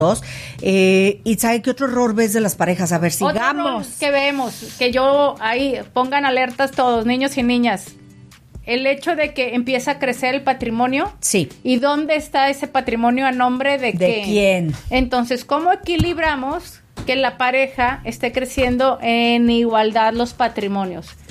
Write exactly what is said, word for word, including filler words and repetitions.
Eh, y ¿sabe qué otro error ves de las parejas? A ver, Otro sigamos. error que vemos, que yo ahí pongan alertas todos, niños y niñas. El hecho de que empieza a crecer el patrimonio. Sí. ¿Y dónde está ese patrimonio a nombre de, ¿De qué? quién? Entonces, ¿cómo equilibramos que la pareja esté creciendo en igualdad los patrimonios?